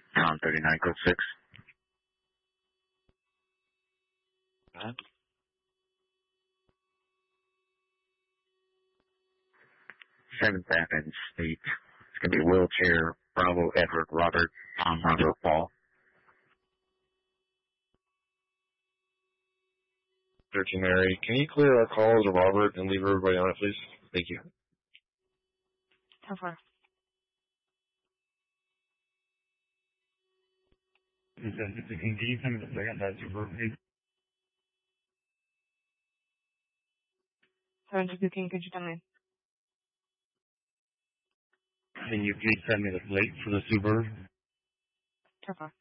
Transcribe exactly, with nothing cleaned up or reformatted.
Tom thirty-nine, code six. Uh-huh. seventh Athens State. It's going to be wheelchair, Bravo, Edward, Robert, Tom, Bravo, Paul. thirteen Mary, can you clear our calls to Robert and leave everybody on it, please? Thank you. ten four. Can you send me the second that super page? seven two two, could you tell me? Can you please send me the plate for the Subaru? ten four.